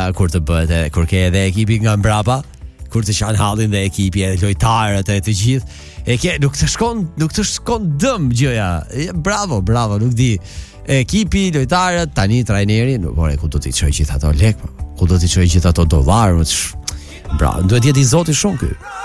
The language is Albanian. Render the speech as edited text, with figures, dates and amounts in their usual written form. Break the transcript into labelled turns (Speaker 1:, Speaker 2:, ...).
Speaker 1: kur të bëhet, kur ke edhe ekipi nga mbrapa, kur të qanë hallin dhe ekipi e lojtarët e të gjithë, nuk të shkon dëm gjëja. Bravo, nuk di. Ekipi, lojtarët, tani trajneri, ku do t'i çojë gjithë ato lek, ku do t'i çojë gjithë ato dollar. Bravo, duhet jetë i zoti shumë ky.